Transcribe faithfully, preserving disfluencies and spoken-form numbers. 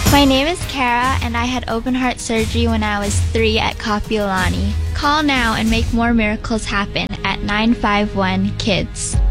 My name is Kara, and I had open heart surgery when I was three at Kapiolani. Call now and make more miracles happen at nine five one KIDS.